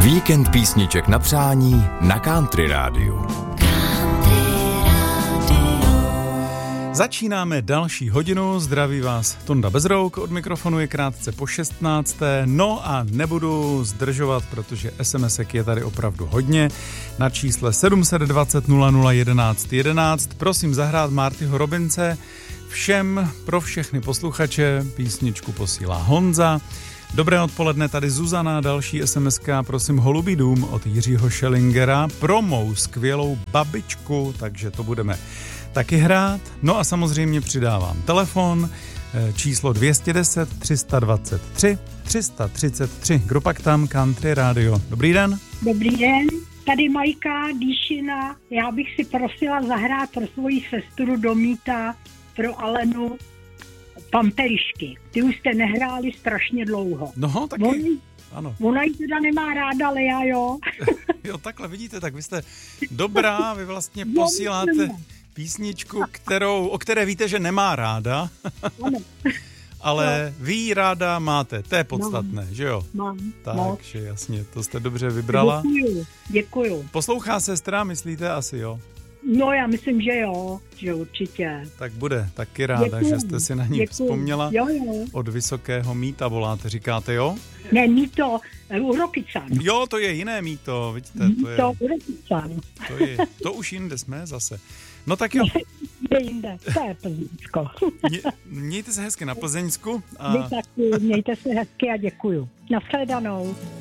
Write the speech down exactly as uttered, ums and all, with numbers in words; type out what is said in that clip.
Víkend písniček na přání na Country Rádiu. Začínáme další hodinu, zdraví vás Tonda Bezrouk, od mikrofonu je krátce po šestnácté, no a nebudu zdržovat, protože SMSek je tady opravdu hodně, na čísle sedm set dvacet nula nula jedenáct jedenáct, prosím zahrát Martyho Robinse, všem, pro všechny posluchače, písničku posílá Honza. Dobré odpoledne, tady Zuzana, další SMSka, prosím Holubý dům od Jiřího Schellingera, pro mou skvělou babičku, takže to budeme taky hrát. No a samozřejmě přidávám telefon, číslo dvě stě deset, tři sta dvacet tři, tři sta třicet tři, kdo pak tam, Country Radio. Dobrý den. Dobrý den, tady Majka Díšina, já bych si prosila zahrát pro svoji sestru Domíta, pro Alenu, Pampelišky. Ty už jste nehráli strašně dlouho. No, taky, On, ano. Ona ji teda nemá ráda, ale já jo. Jo, takhle vidíte, tak vy jste dobrá, vy vlastně posíláte písničku, kterou, o které víte, že nemá ráda, ale vy ji ráda máte, to je podstatné, mám, že jo? Mám, Takže jasně, to jste dobře vybrala. Děkuju, děkuju. Poslouchá sestra, myslíte asi, jo? No, já myslím, že jo, že určitě. Tak bude taky ráda, děkuju, že jste si na ní děkuju. Vzpomněla. Jo, jo. Od Vysokého Míta voláte, říkáte, jo? Ne, Míto, u Rokycan. Jo, to je jiné Míto, vidíte, to je... Míto, u Rokycan. To je, to už jinde jsme zase. No tak jo. Kde jinde, to je Plzeňsko. Mě, mějte se hezky na Plzeňsku. A... Vy taky, mějte se hezky a děkuju. Nashledanou.